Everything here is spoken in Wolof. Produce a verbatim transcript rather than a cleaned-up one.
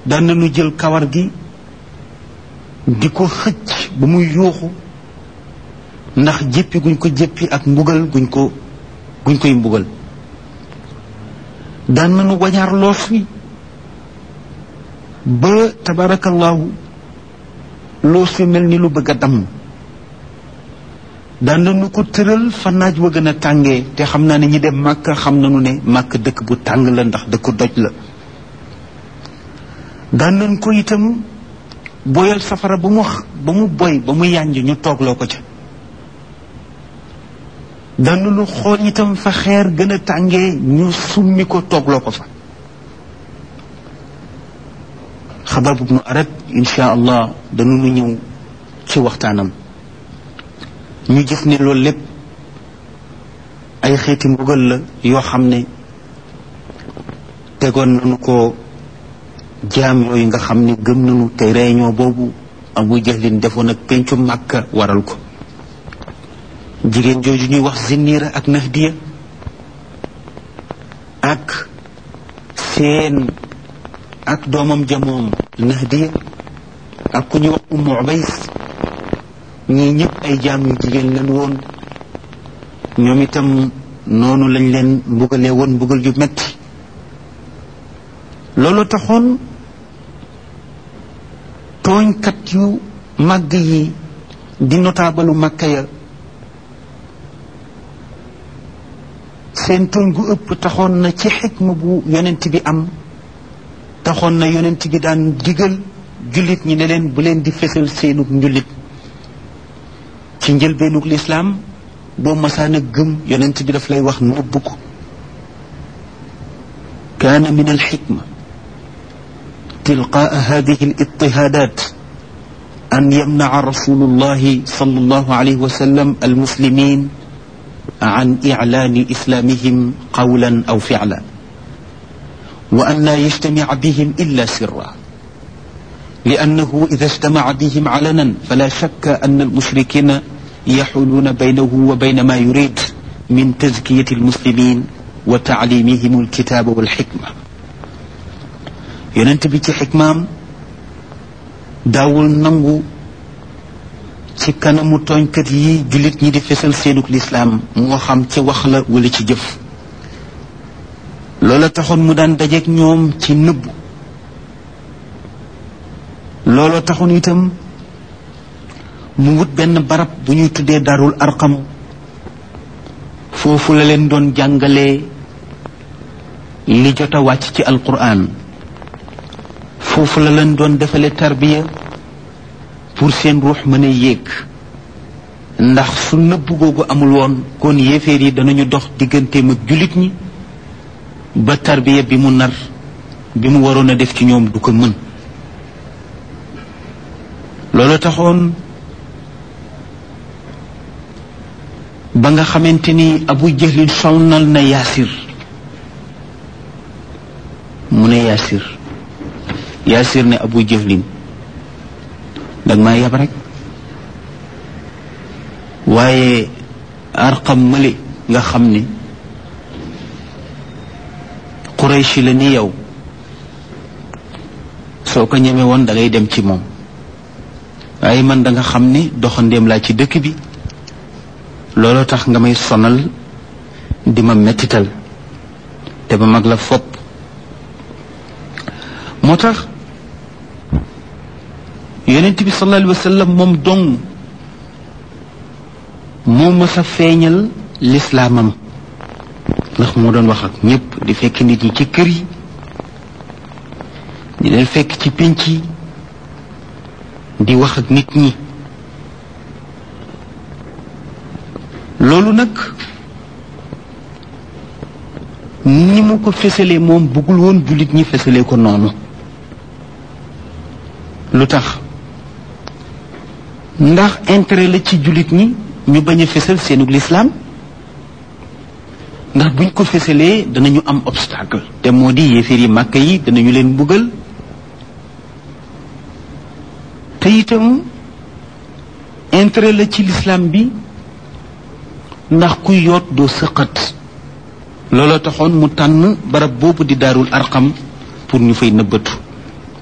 daan nañu jël kawar gi di ko xëcc ba muy yuuxu ndax jéppi guñ ko jéppi ak mbugal guñ ko guñ koy mbugal daan nañu wañaar loos wi ba tabarakallahu loos wi mel ni lu bëgg a damm daan nañu ko tëral fa naaj wa gën a tàngee te xam naa ne ñi dem màkk xam nañu ne màkk dëkk bu tàng la ndax dëkk doj la daan nañ ko itam boyal safara ba mu ba mu boy ba mu yànj ñu toogloo ko ca daan nañu xool itam fa xeer gën a tàngee ñu summi ko toogloo ko fa Xabaab ibnu Arat insha allah dañu ñëw ci waxtaanam ñu gis ne loolu lépp ay xeeti mbugal la yoo xam ne tegoon nañu ko jaam yooyu nga xam ne gëm nañu te réunion boobu Abu Jahlin defoon ak pencu Màkka waral ko jigéen jooju ñuy wax Zinniira ak Nahdiya ak seen ak doomam jamoom Nahdiya ak ku ñuy wax Ummu Ubays ñii ñëpp ay jaam yu jigéen leen woon ñoom itam noonu lañ leen mbugalee woon mbugal yu metti loolu taxoon tooñkat yu màgg yi di notaabalu Makka ya seen tooñ gu ëpp taxoon na ci xikma bu yonent bi am taxoon na yonent bi daan digal jullit ñi ne leen bu leen di fesal seenug njullit ci njëlbeenug lislaam boo masaan a gëm yonent bi daf lay wax nëbb ko kaana min alxikma tilqaa hadihi alitihaadat an yamnaca rasulu llahi sal allahu alayhi wa sallam almuslimin an iclaani islamihim qawlan aw ficla wa an laa yajtamica bihim illa sirra لأنه إذا اجتمع بهم علنا فلا شك أن المشركين يحولون بينه وبين ما يريد من تزكية المسلمين وتعليمهم الكتاب والحكمة ينتبه ci xikmaam daawul nangu ci kanamu tooñkat yi jullit ñi di fesal seenug lislaam moo xam ci wax la wala ci jëf loola taxoon mu daan dajeek ñoom ci nëbb looloo taxoon itam mu wut benn barab bu ñuy tuddee darul arqam foofu la leen doon jàngalee li jot a wàcc ci alquran foofu la leen doon defale tarbiya pour seen ruux mën a yéeg ndax su nëbb googu amul woon kon yéeféer yi danañu dox digganteem ak jullit ñi ba tarbiya bi mu nar bi mu waroon a def ci ñoom du ko mën loolu taxoon ba nga xamante ni Abu Jahlin sonnal na Yaasir mu ne Yaasir Yaasir ne Abu Jahlin danga maa yab rek waaye Arqam male nga xam ne Quraysh la ni yow soo ko ñeme woon da ngay dem ci moom waaye man da nga xam ne doxandéem laa ci dëkk bi looloo tax nga may sonal di ma mettital te ba mag la fopp moo tax yonent bi sallallahu alayhi wa sallam moom dong moo mës a feeñal lislaamam ndax moo doon wax ak ñépp di fekk nit ñi ci kër yi di leen fekk ci pénc yi di wax ak nit ñi loolu nag ni mu ko fësalee moom bëggul woon jullit ñi fësalee ko noonu lu tax ndax intérêt la ci jullit ñi ñu bañ a fësal seenug lislaam ndax buñ ko fësalee danañu am obstacle te moo di yéeféer yi màkk yi danañu leen mbugal te itam intérêt la ci lislaam bi ndax ku yoot doo sëqat looloo taxoon mu tànn barab boobu di daarul arqam pour ñu fay nëbbatu